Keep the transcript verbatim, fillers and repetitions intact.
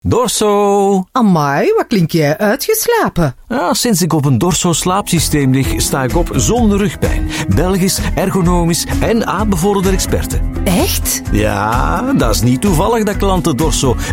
Dorso! Amai, wat klink jij uitgeslapen? Ja, sinds ik op een Dorso-slaapsysteem lig, sta ik op zonder rugpijn. Belgisch, ergonomisch en aanbevorderde experten. Echt? Ja, dat is niet toevallig dat klanten Dorso